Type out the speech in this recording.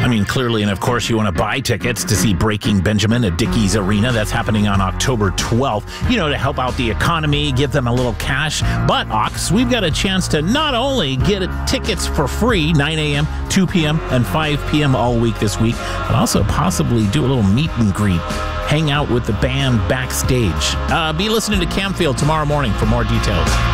mean, clearly, and of course, you want to buy tickets to see Breaking Benjamin at Dickies Arena. That's happening on October 12th, to help out the economy, give them a little cash. But, Ox, we've got a chance to not only get tickets for free, 9 a.m., 2 p.m., and 5 p.m. all week this week, but also possibly do a little meet and greet, hang out with the band backstage. Be listening to Campfield tomorrow morning for more details.